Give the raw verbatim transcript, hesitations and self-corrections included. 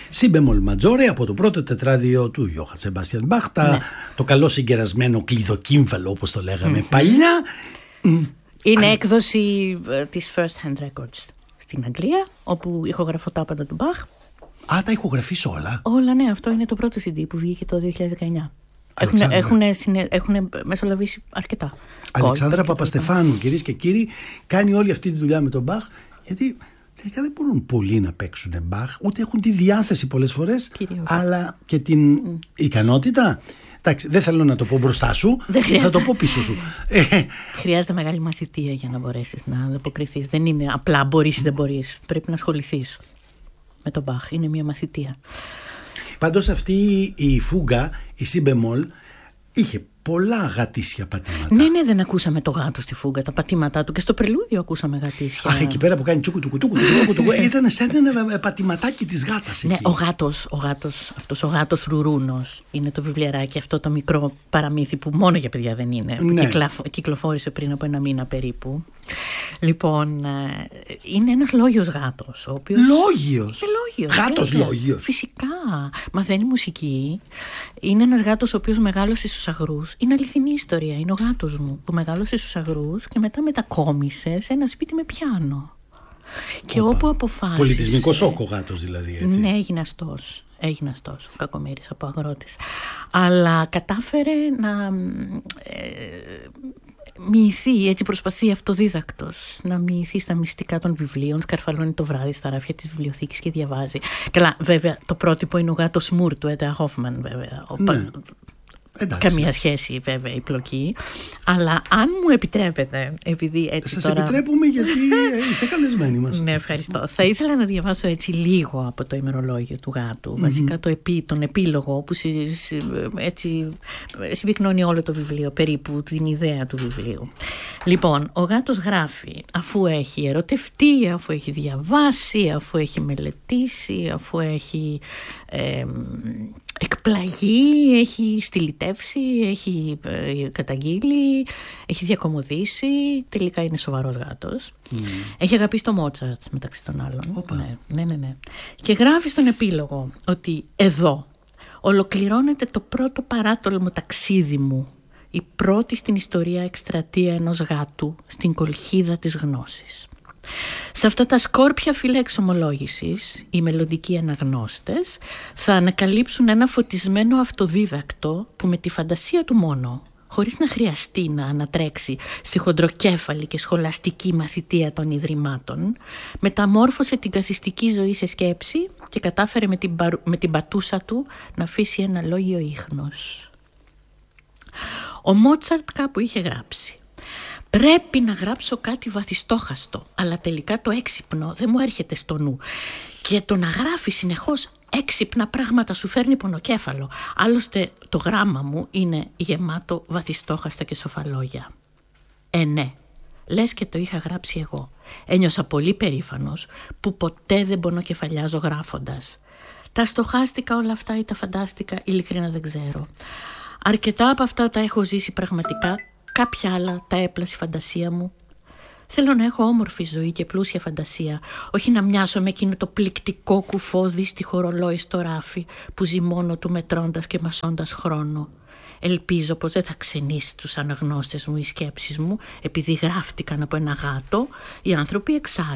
Σι μπεμόλ ματζόρε από το πρώτο τετράδιο του Γιώχαν Σεμπάστιαν Μπαχ, ναι. Το καλό συγκερασμένο κλειδοκύμφαλο, όπως το λέγαμε mm-hmm. παλιά. Είναι Αν... έκδοση της First Hand Records στην Αγγλία, όπου ηχογραφωτάπατα του Μπαχ. Α, τα ηχογραφείς όλα. Όλα, ναι, αυτό είναι το πρώτο σι ντι που βγήκε το δύο χιλιάδες δεκαεννιά. Έχουν, έχουν, έχουν μεσολαβήσει αρκετά. Αλεξάνδρα Παπαστεφάνου, κυρίες και κύριοι, κάνει όλη αυτή τη δουλειά με τον Μπαχ, γιατί τελικά δεν μπορούν πολλοί να παίξουν Μπαχ, ούτε έχουν τη διάθεση πολλές φορές, κυρίως, αλλά και την mm. ικανότητα. Εντάξει, δεν θέλω να το πω μπροστά σου, θα το πω πίσω σου. Χρειάζεται μεγάλη μαθητεία για να μπορέσεις να ανταποκριθείς. Δεν είναι απλά μπορείς ή δεν μπορείς. Πρέπει να ασχοληθείς με τον Μπαχ. Είναι μια μαθητεία. Πάντως αυτή η φούγκα, η σι μπεμόλ, είχε πολλά γατήσια πατήματα. Ναι, ναι, δεν ακούσαμε το γάτο στη φούγκα, τα πατήματά του, και στο πρελούδιο ακούσαμε γατήσια. Αχ, εκεί πέρα που κάνει τσούκου του κουτούκου, ήταν σαν ένα πατηματάκι της γάτας. Ναι, ο γάτος, ο γάτος, αυτός ο γάτος Ρουρούνος είναι το βιβλιαράκι, αυτό το μικρό παραμύθι που μόνο για παιδιά δεν είναι. Ναι. Κυκλα, κυκλοφόρησε πριν από ένα μήνα περίπου. Λοιπόν, είναι ένας λόγιος γάτος. Ο οποίος... Λόγιος! Είναι λόγιος. Γάτος λόγιος. Φυσικά. Μαθαίνει μουσική. Είναι ένας γάτος ο οποίος μεγάλωσε στους αγρούς. Είναι αληθινή ιστορία. Είναι ο γάτος μου που μεγάλωσε στους αγρούς και μετά μετακόμισε σε ένα σπίτι με πιάνο. Και Οπα. όπου αποφάσισε. Πολιτισμικό σοκ ο γάτος δηλαδή, έτσι. Ναι, έγινε αστός. Έγινε αστός ο κακομοίρης από αγρότες. Αλλά κατάφερε να... Ε, μοιηθεί, έτσι προσπαθεί αυτοδίδακτος να μοιηθεί στα μυστικά των βιβλίων, σκαρφαλώνει το βράδυ στα ράφια της βιβλιοθήκης και διαβάζει. Καλά, βέβαια, το πρότυπο είναι ο γάτος Μουρ του Έντα Χόφμαν, βέβαια. Ο ναι. Εντάξει. Καμία σχέση βέβαια η πλοκή. Αλλά αν μου επιτρέπετε, επειδή έτσι Σας τώρα... επιτρέπουμε γιατί είστε καλεσμένοι μας. Ναι, ευχαριστώ. Θα ήθελα να διαβάσω έτσι λίγο από το ημερολόγιο του γάτου. Mm-hmm. Βασικά το επί, τον επίλογο που συ, συ, έτσι, συμπυκνώνει όλο το βιβλίο, περίπου την ιδέα του βιβλίου. Λοιπόν, ο γάτος γράφει αφού έχει ερωτευτεί, αφού έχει διαβάσει, αφού έχει μελετήσει, αφού έχει... Ε, εκπλαγεί, έχει στυλιτεύσει, έχει ε, καταγγείλει, έχει διακομωδήσει, τελικά είναι σοβαρός γάτος. Mm. Έχει αγαπήσει το Μότσαρτ μεταξύ των άλλων. Ναι, ναι, ναι, ναι. Και γράφει στον επίλογο ότι εδώ ολοκληρώνεται το πρώτο παράτολμο ταξίδι μου, η πρώτη στην ιστορία εκστρατεία ενός γάτου στην κολχίδα της γνώσης. Σε αυτά τα σκόρπια φύλλα εξομολόγησης, οι μελλοντικοί αναγνώστες θα ανακαλύψουν ένα φωτισμένο αυτοδίδακτο που με τη φαντασία του μόνο, χωρίς να χρειαστεί να ανατρέξει στη χοντροκέφαλη και σχολαστική μαθητεία των ιδρυμάτων, μεταμόρφωσε την καθιστική ζωή σε σκέψη και κατάφερε με την, παρου... με την πατούσα του να αφήσει ένα λόγιο ίχνος. Ο Μότσαρτ κάπου είχε γράψει: πρέπει να γράψω κάτι βαθιστόχαστο, αλλά τελικά το έξυπνο δεν μου έρχεται στο νου. Και το να γράφει συνεχώς έξυπνα πράγματα σου φέρνει πονοκέφαλο. Άλλωστε το γράμμα μου είναι γεμάτο βαθιστόχαστα και σοφαλόγια. Ε, ναι, λες και το είχα γράψει εγώ. Ένιωσα πολύ περήφανος που ποτέ δεν πονοκεφαλιάζω γράφοντας. Τα στοχάστικα όλα αυτά ή τα φαντάστικα, ειλικρινά δεν ξέρω. Αρκετά από αυτά τα έχω ζήσει πραγματικά. Κάποια άλλα τα έπλασε η φαντασία μου. Θέλω να έχω όμορφη ζωή και πλούσια φαντασία, όχι να μοιάσω με εκείνο το πληκτικό κουφό δύστιχο ρολόι στο ράφι που ζει μόνο του μετρώντας και μασώντας χρόνο. Ελπίζω πως δεν θα ξενήσει τους αναγνώστες μου οι σκέψεις μου, επειδή γράφτηκαν από ένα γάτο. Οι άνθρωποι εξάρτητοι